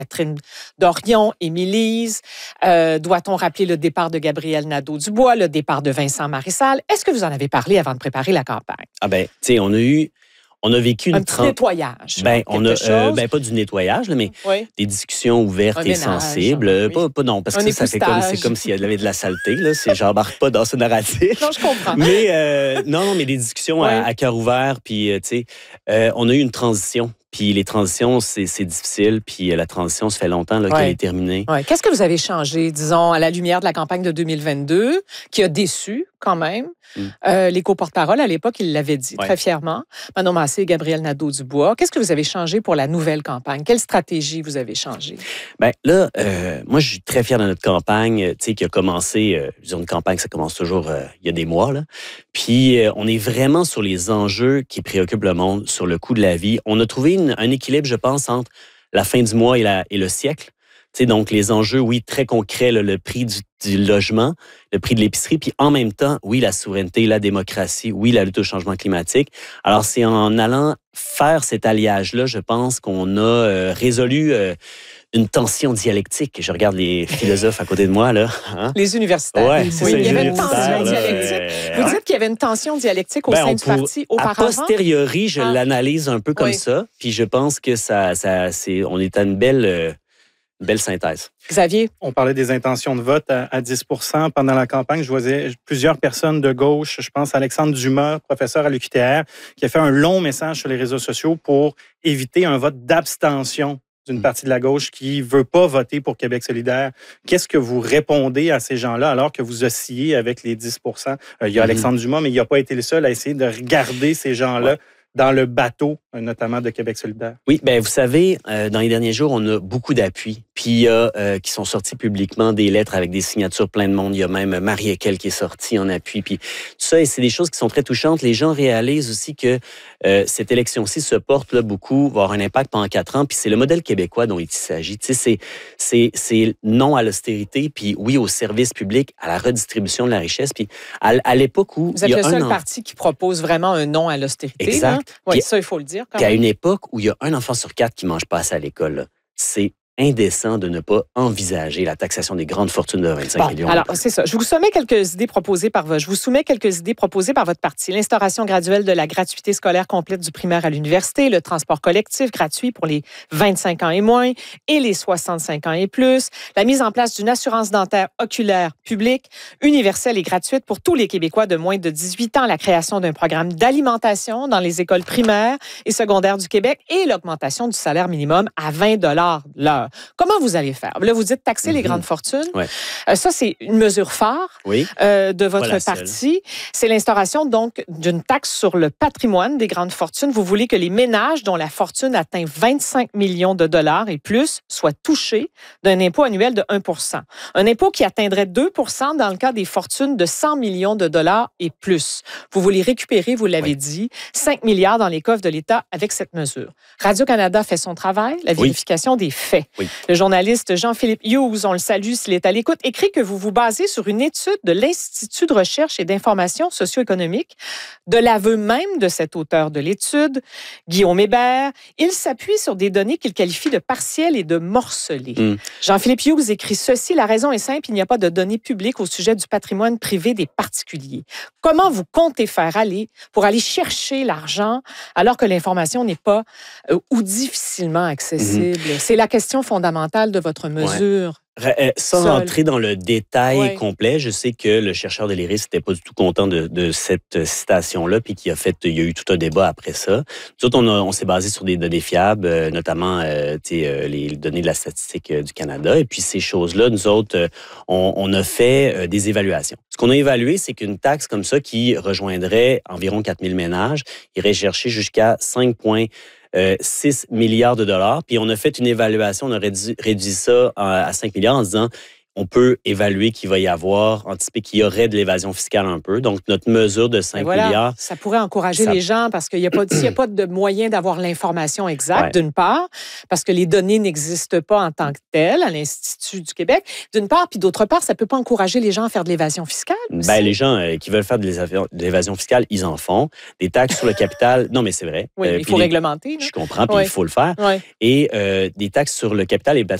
Catherine Dorion, Émilise. Doit-on rappeler le départ de Gabriel Nadeau-Dubois, le départ de Vincent Marissal? Est-ce que vous en avez parlé avant de préparer la campagne? Ah ben, tu sais, on a vécu un petit nettoyage. Ben, pas du nettoyage, là, mais des discussions ouvertes et sensibles. Oui. Pas non, parce que ça fait comme s'il y avait de la saleté. Là. J'embarque pas dans ce narratif. Non, je comprends. Mais non, mais des discussions à cœur ouvert. Puis, tu sais, on a eu une transition. Puis les transitions, c'est difficile. Puis la transition, ça fait longtemps qu'elle est terminée. Ouais. Qu'est-ce que vous avez changé, disons, à la lumière de la campagne de 2022, qui a déçu quand même? Les co-porte-parole, à l'époque, ils l'avaient dit très fièrement. Manon Massé et Gabriel Nadeau-Dubois. Qu'est-ce que vous avez changé pour la nouvelle campagne? Quelle stratégie vous avez changé? Bien, là, moi, je suis très fier de notre campagne, tu sais, qui a commencé, je veux dire, une campagne, ça commence toujours il y a des mois, là. Puis, on est vraiment sur les enjeux qui préoccupent le monde, sur le coût de la vie. On a trouvé un équilibre, je pense, entre la fin du mois et le siècle. Tu sais, donc, les enjeux, oui, très concrets, là, le prix du logement, le prix de l'épicerie, puis en même temps, oui, la souveraineté, la démocratie, oui, la lutte au changement climatique. Alors, c'est en allant faire cet alliage-là, je pense qu'on a résolu une tension dialectique. Je regarde les philosophes à côté de moi, là. Hein? Les universitaires. Ouais, oui, il y avait une tension dialectique. Vous dites qu'il y avait une tension dialectique au sein du parti auparavant? A posteriori, je l'analyse un peu comme ça, puis je pense que on est à une belle synthèse. Xavier? On parlait des intentions de vote à 10 % pendant la campagne. Je voyais plusieurs personnes de gauche, je pense à Alexandre Dumas, professeur à l'UQTR, qui a fait un long message sur les réseaux sociaux pour éviter un vote d'abstention d'une partie de la gauche qui ne veut pas voter pour Québec solidaire. Qu'est-ce que vous répondez à ces gens-là alors que vous oscillez avec les 10 %? Il y a Alexandre Dumas, mais il n'a pas été le seul à essayer de regarder ces gens-là dans le bateau, notamment de Québec solidaire. Oui, bien, vous savez, dans les derniers jours, on a beaucoup d'appuis. Puis il y a qui sont sortis publiquement des lettres avec des signatures plein de monde. Il y a même Marie-Équelle qui est sortie en appui. Puis tout ça, et c'est des choses qui sont très touchantes. Les gens réalisent aussi que cette élection-ci se porte là, beaucoup, va avoir un impact pendant 4 ans. Puis c'est le modèle québécois dont il s'agit. Tu sais, c'est non à l'austérité, puis oui au service public, à la redistribution de la richesse. Puis à l'époque où vous êtes le seul parti qui propose vraiment un non à l'austérité. Exact. Oui, ça, il faut le dire. Puis à une époque où il y a un enfant sur 4 qui ne mange pas assez à l'école, là, c'est indécent de ne pas envisager la taxation des grandes fortunes de 25 millions. Alors, c'est ça. Je vous soumets quelques idées proposées par votre parti. L'instauration graduelle de la gratuité scolaire complète du primaire à l'université, le transport collectif gratuit pour les 25 ans et moins et les 65 ans et plus, la mise en place d'une assurance dentaire oculaire publique, universelle et gratuite pour tous les Québécois de moins de 18 ans, la création d'un programme d'alimentation dans les écoles primaires et secondaires du Québec et l'augmentation du salaire minimum à 20 $ l'heure. Comment vous allez faire? Là, vous dites taxer les grandes fortunes. Ouais. Ça, c'est une mesure phare de votre parti. C'est l'instauration, donc, d'une taxe sur le patrimoine des grandes fortunes. Vous voulez que les ménages dont la fortune atteint 25 millions de dollars et plus soient touchés d'un impôt annuel de 1 %. Un impôt qui atteindrait 2 % dans le cas des fortunes de 100 millions de dollars et plus. Vous voulez récupérer, vous l'avez dit, 5 milliards dans les coffres de l'État avec cette mesure. Radio-Canada fait son travail, la vérification des faits. Oui. Le journaliste Jean-Philippe Hughes, on le salue s'il est à l'écoute, écrit que vous vous basez sur une étude de l'Institut de recherche et d'information socio-économique. De l'aveu même de cet auteur de l'étude, Guillaume Hébert, il s'appuie sur des données qu'il qualifie de partielles et de morcelées. Jean-Philippe Hughes écrit ceci: la raison est simple, il n'y a pas de données publiques au sujet du patrimoine privé des particuliers. Comment vous comptez faire pour aller chercher l'argent alors que l'information n'est pas ou difficilement accessible? C'est la question fondamentale de votre mesure. Sans rentrer dans le détail complet, je sais que le chercheur de l'IRIS n'était pas du tout content de cette citation-là, puis il y a eu tout un débat après ça. Nous autres, on s'est basé sur des données fiables, notamment les données de la statistique du Canada. Et puis ces choses-là, nous autres, on a fait des évaluations. Ce qu'on a évalué, c'est qu'une taxe comme ça qui rejoindrait environ 4 000 ménages irait chercher jusqu'à 5,6 milliards de dollars. Puis on a fait une évaluation, on a réduit ça à 5 milliards en disant on peut évaluer qu'il va y avoir, anticiper qu'il y aurait de l'évasion fiscale un peu. Donc, notre mesure de 5 milliards... Ça pourrait encourager les gens parce qu'il n'y a pas, s'il n'y a pas de moyen d'avoir l'information exacte, d'une part, parce que les données n'existent pas en tant que telles à l'Institut du Québec, d'une part, puis d'autre part, ça ne peut pas encourager les gens à faire de l'évasion fiscale aussi. Ben, les gens qui veulent faire de l'évasion fiscale, ils en font. Des taxes sur le capital, non, mais c'est vrai. Oui, il faut réglementer. Là. Je comprends, puis il faut le faire. Oui. Et des taxes sur le capital et